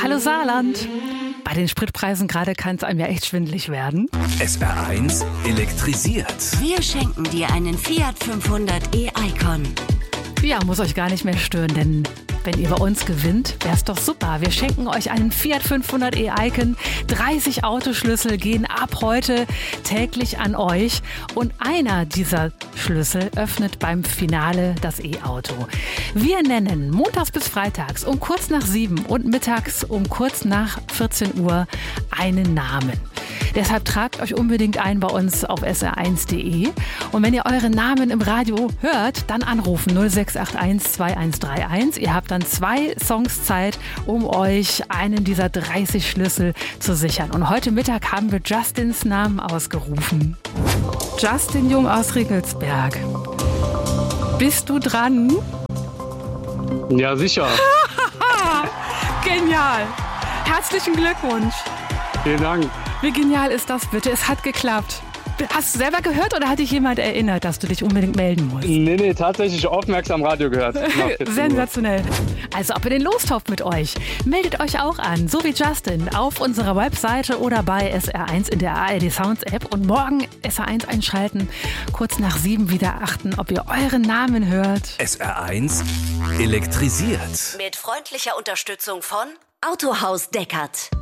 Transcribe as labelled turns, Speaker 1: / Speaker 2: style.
Speaker 1: Hallo Saarland. Bei den Spritpreisen gerade kann es einem ja echt schwindelig werden.
Speaker 2: SR1 elektrisiert.
Speaker 3: Wir schenken dir einen Fiat 500 e-Icon.
Speaker 1: Ja, muss euch gar nicht mehr stören, denn wenn ihr bei uns gewinnt, wär's doch super. Wir schenken euch einen Fiat 500 e-Icon. 30 Autoschlüssel gehen ab heute täglich an euch. Und einer dieser Schlüssel öffnet beim Finale das E-Auto. Wir nennen montags bis freitags um kurz nach 7 und mittags um kurz nach 14 Uhr einen Namen. Deshalb tragt euch unbedingt ein bei uns auf sr1.de. Und wenn ihr euren Namen im Radio hört, dann anrufen 0681 2131. Ihr habt dann 2 Songs Zeit, um euch einen dieser 30 Schlüssel zu sichern. Und heute Mittag haben wir Justins Namen ausgerufen. Justin Jung aus Riegelsberg. Bist du dran?
Speaker 4: Ja, sicher.
Speaker 1: Genial. Herzlichen Glückwunsch.
Speaker 4: Vielen Dank.
Speaker 1: Wie genial ist das bitte? Es hat geklappt. Hast du selber gehört oder hat dich jemand erinnert, dass du dich unbedingt melden musst?
Speaker 4: Nee, tatsächlich aufmerksam Radio gehört.
Speaker 1: Sensationell. Also ab in den Lostopf mit euch. Meldet euch auch an, so wie Justin, auf unserer Webseite oder bei SR1 in der ARD Sounds App. Und morgen SR1 einschalten, kurz nach 7 wieder achten, ob ihr euren Namen hört.
Speaker 2: SR1 elektrisiert.
Speaker 3: Mit freundlicher Unterstützung von Autohaus Deckert.